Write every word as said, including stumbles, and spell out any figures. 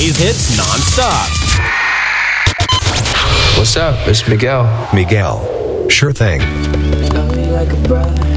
today's hits non-stop. What's up? It's Miguel. Miguel. Sure thing. Love me like a bride.